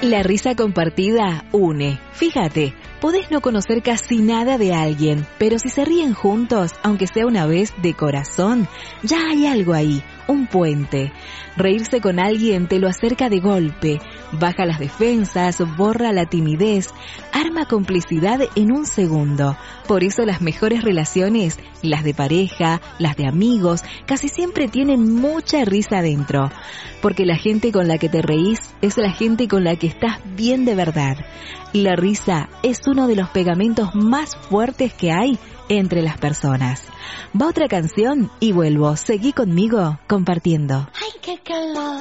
La risa compartida une. Fíjate, podés no conocer casi nada de alguien, pero si se ríen juntos, aunque sea una vez de corazón, ya hay algo ahí, un puente. Reírse con alguien te lo acerca de golpe, baja las defensas, borra la timidez, arma complicidad en un segundo. Por eso las mejores relaciones, las de pareja, las de amigos, casi siempre tienen mucha risa dentro. Porque la gente con la que te reís es la gente con la que estás bien de verdad. La risa es uno de los pegamentos más fuertes que hay entre las personas. Va otra canción y vuelvo. Seguí conmigo compartiendo. Ay, qué calor.